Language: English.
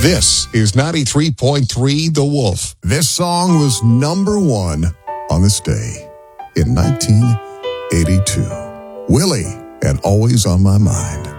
This is 93.3 The Wolf. This song was number one on this day in 1982. Willie and Always on My Mind.